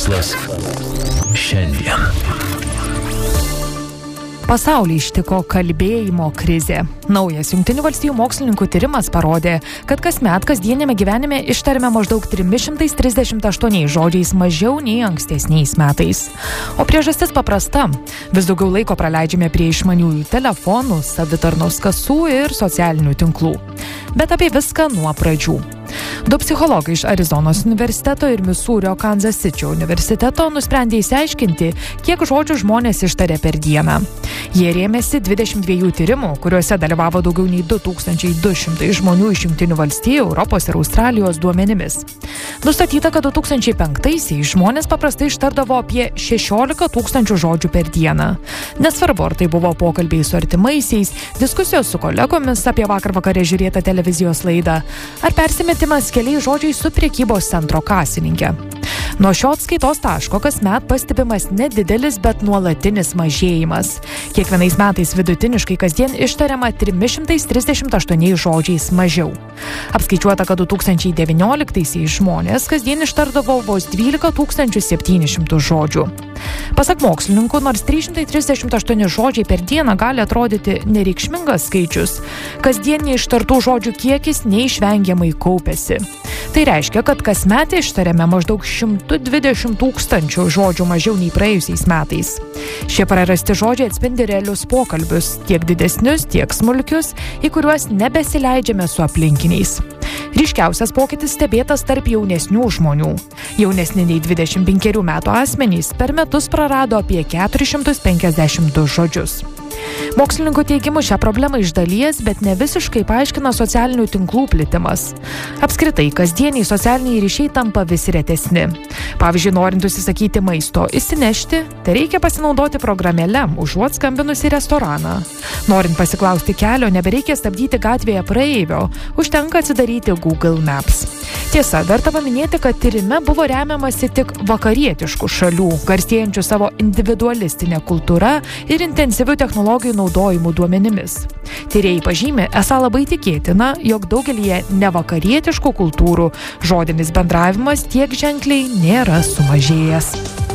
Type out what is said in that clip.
Mokslas šiandien. Pasaulį ištiko kalbėjimo krizė. Naujas Jungtinių valstijų mokslininkų tyrimas parodė, kad kasmet kasdienėme gyvenime ištariame maždaug 338 žodžiais mažiau nei ankstesniais metais. O priežastis paprasta. Vis daugiau laiko praleidžiame prie išmaniųjų telefonų, savitarnos kasų ir socialinių tinklų. Bet apie viską nuo pradžių. Du psichologai iš Arizonos universiteto ir Misūrio Kansas City universiteto nusprendė išsiaiškinti, kiek žodžių žmonės ištaria per dieną. Jie rėmėsi 22 tyrimų, kuriuose dalyvavo daugiau nei 2200 žmonių iš Jungtinių valstijų, Europos ir Australijos duomenimis. Nustatyta, kad 2005-aisiais žmonės paprastai ištardavo apie 16 000 žodžių per dieną. Nesvarbu, ar tai buvo pokalbiai su artimaisiais, diskusijos su kolegomis apie vakar vakare žiūrėtą televizijos laidą, ar persimetimas keliais žodžiais su prekybos centro kasininkė. Nuo šio atskaitos taško kasmet pastebimas nedidelis, bet nuolatinis mažėjimas. Kiekvienais metais vidutiniškai kasdien ištariama 338 žodžiais mažiau. Apskaičiuota, kad 2019-aisiais žmonės kasdien ištardavo vos 12 700 žodžių. Pasak mokslininkų, nors 338 žodžiai per dieną gali atrodyti nereikšmingas skaičius, kasdien neištartų žodžių kiekis neišvengiamai kaupiasi. Tai reiškia, kad kasmet ištariame maždaug 120 000 žodžių mažiau nei praėjusiais metais. Šie prarasti žodžiai atspindi realius pokalbius, tiek didesnius, tiek smulkius, į kuriuos nebesileidžiame su aplinkiniais. Ryškiausias pokytis stebėtas tarp jaunesnių žmonių. Jaunesni nei 25 metų asmenys per metus prarado apie 452 žodžius. Mokslininkų teigimu šią problemą iš dalies, bet ne visiškai paaiškina socialinių tinklų plitimas. Apskritai, kasdieniai socialiniai ryšiai tampa vis retesni. Pavyzdžiui, norint užsisakyti maisto išsinešti, tai reikia pasinaudoti programėle, užuot skambinus į restoraną. Norint pasiklausti kelio, nebereikia stabdyti gatvėje praeivio, užtenka atsidaryti Google Maps. Tiesa, verta paminėti, kad tyrime buvo remiamasi tik vakarietiškų šalių, garsėjančių savo individualistinę kultūrą ir intensyvių technologijų naudojimų duomenimis. Tyrėjai pažymi, esą labai tikėtina, jog daugelį nevakarietiškų kultūrų žodinis bendravimas tiek ženkliai nėra sumažėjęs.